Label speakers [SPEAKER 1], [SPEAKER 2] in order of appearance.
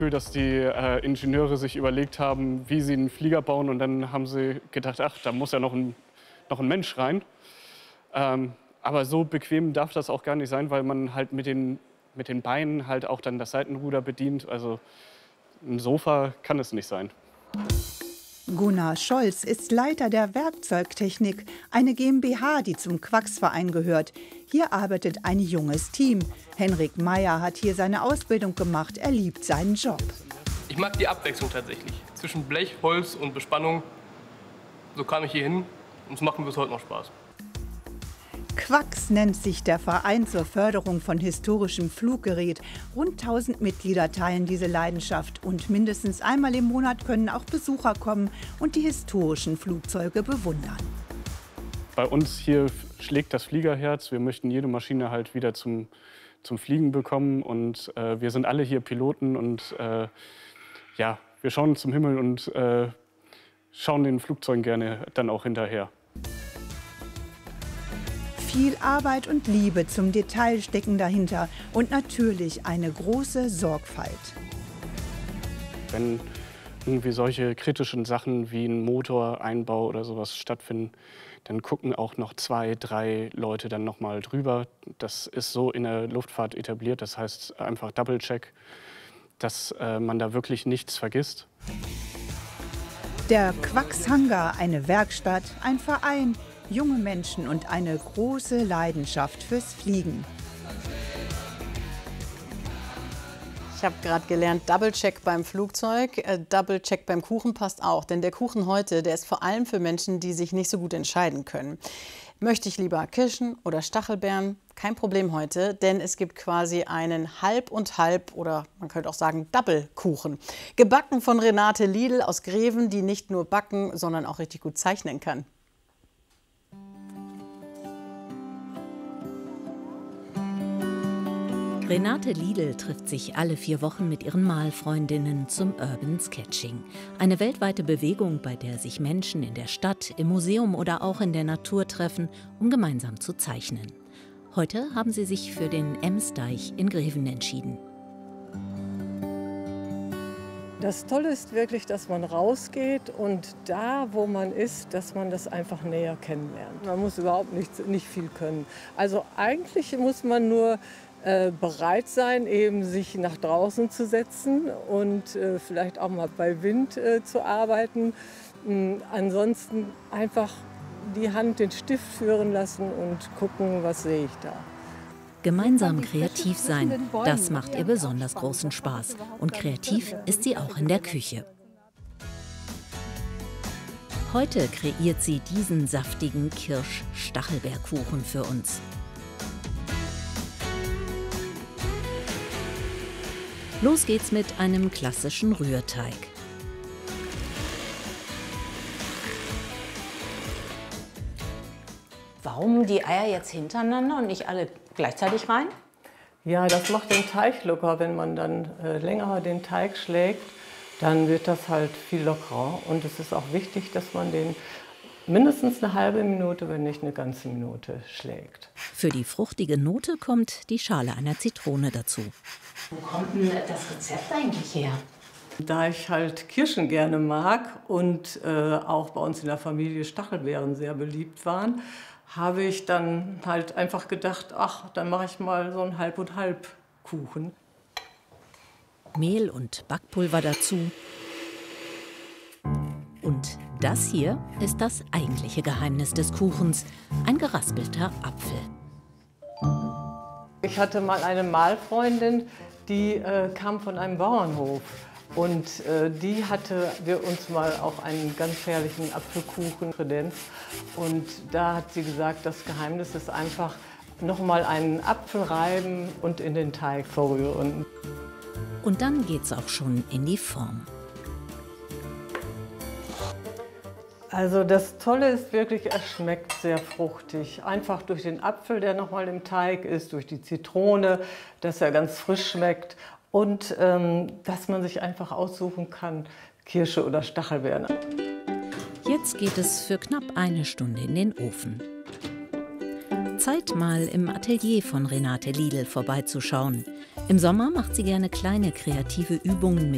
[SPEAKER 1] Dass die Ingenieure sich überlegt haben, wie sie einen Flieger bauen, und dann haben sie gedacht, ach, da muss ja noch ein Mensch rein. Aber so bequem darf das auch gar nicht sein, weil man halt mit den Beinen halt auch dann das Seitenruder bedient. Also ein Sofa kann es nicht sein.
[SPEAKER 2] Gunnar Scholz ist Leiter der Werkzeugtechnik, eine GmbH, die zum Quacksverein gehört. Hier arbeitet ein junges Team. Henrik Meyer hat hier seine Ausbildung gemacht. Er liebt seinen Job.
[SPEAKER 3] Ich mag die Abwechslung tatsächlich. Zwischen Blech, Holz und Bespannung. So kam ich hier hin und es macht mir bis heute noch Spaß.
[SPEAKER 2] Quacks nennt sich der Verein zur Förderung von historischem Fluggerät. Rund 1000 Mitglieder teilen diese Leidenschaft. Und mindestens einmal im Monat können auch Besucher kommen und die historischen Flugzeuge bewundern.
[SPEAKER 1] Bei uns hier schlägt das Fliegerherz. Wir möchten jede Maschine halt wieder zum Fliegen bekommen. Und wir sind alle hier Piloten. Und ja, wir schauen zum Himmel und schauen den Flugzeugen gerne dann auch hinterher.
[SPEAKER 2] Viel Arbeit und Liebe zum Detail stecken dahinter und natürlich eine große Sorgfalt.
[SPEAKER 1] Wenn irgendwie solche kritischen Sachen wie ein Motoreinbau oder sowas stattfinden, dann gucken auch noch 2, 3 Leute dann noch mal drüber. Das ist so in der Luftfahrt etabliert, das heißt einfach Double-Check, dass man da wirklich nichts vergisst.
[SPEAKER 2] Der Quacks-Hangar, eine Werkstatt, ein Verein, junge Menschen und eine große Leidenschaft fürs Fliegen.
[SPEAKER 4] Ich habe gerade gelernt, Double-Check beim Flugzeug, Double-Check beim Kuchen passt auch. Denn der Kuchen heute, der ist vor allem für Menschen, die sich nicht so gut entscheiden können. Möchte ich lieber Kirschen oder Stachelbeeren? Kein Problem heute, denn es gibt quasi einen Halb und Halb oder man könnte auch sagen Double-Kuchen. Gebacken von Renate Liedl aus Greven, die nicht nur backen, sondern auch richtig gut zeichnen kann.
[SPEAKER 5] Renate Liedl trifft sich alle 4 Wochen mit ihren Malfreundinnen zum Urban Sketching. Eine weltweite Bewegung, bei der sich Menschen in der Stadt, im Museum oder auch in der Natur treffen, um gemeinsam zu zeichnen. Heute haben sie sich für den Emsdeich in Greven entschieden.
[SPEAKER 6] Das Tolle ist wirklich, dass man rausgeht und da, wo man ist, dass man das einfach näher kennenlernt. Man muss überhaupt nicht viel können. Also eigentlich muss man nur bereit sein, eben sich nach draußen zu setzen und vielleicht auch mal bei Wind zu arbeiten. Ansonsten einfach die Hand den Stift führen lassen und gucken, was sehe ich da.
[SPEAKER 5] Gemeinsam kreativ sein, das macht ihr besonders großen Spaß. Und kreativ ist sie auch in der Küche. Heute kreiert sie diesen saftigen Kirsch-Stachelbeerkuchen für uns. Los geht's mit einem klassischen Rührteig.
[SPEAKER 7] Warum die Eier jetzt hintereinander und nicht alle gleichzeitig rein?
[SPEAKER 6] Ja, das macht den Teig locker. Wenn man dann länger den Teig schlägt, dann wird das halt viel lockerer. Und es ist auch wichtig, dass man den mindestens eine halbe Minute, wenn nicht eine ganze Minute schlägt.
[SPEAKER 5] Für die fruchtige Note kommt die Schale einer Zitrone dazu.
[SPEAKER 7] Wo kommt denn das Rezept eigentlich her?
[SPEAKER 6] Da ich halt Kirschen gerne mag und auch bei uns in der Familie Stachelbeeren sehr beliebt waren, habe ich dann halt einfach gedacht, ach, dann mache ich mal so einen Halb- und Halb-Kuchen.
[SPEAKER 5] Mehl und Backpulver dazu. Und das hier ist das eigentliche Geheimnis des Kuchens, ein geraspelter Apfel.
[SPEAKER 6] Ich hatte mal eine Malfreundin, die kam von einem Bauernhof. Und die hatte wir uns mal auch einen ganz herrlichen Apfelkuchen kredenzt. Und da hat sie gesagt, das Geheimnis ist einfach noch mal einen Apfel reiben und in den Teig verrühren.
[SPEAKER 5] Und dann geht's auch schon in die Form.
[SPEAKER 6] Also das Tolle ist wirklich, es schmeckt sehr fruchtig. Einfach durch den Apfel, der noch mal im Teig ist, durch die Zitrone, dass er ganz frisch schmeckt. Und dass man sich einfach aussuchen kann, Kirsche oder Stachelbeeren.
[SPEAKER 5] Jetzt geht es für knapp 1 Stunde in den Ofen. Zeit, mal im Atelier von Renate Liedl vorbeizuschauen. Im Sommer macht sie gerne kleine kreative Übungen mit